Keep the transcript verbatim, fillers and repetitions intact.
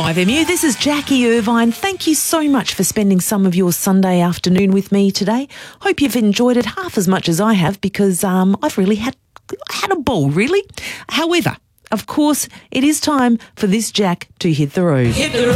five M U. This is Jackie Irvine. Thank you so much for spending some of your Sunday afternoon with me today. Hope you've enjoyed it half as much as I have, because um, I've really had had a ball, really. However, of course, it is time for this Jack to hit the road. Hit the road.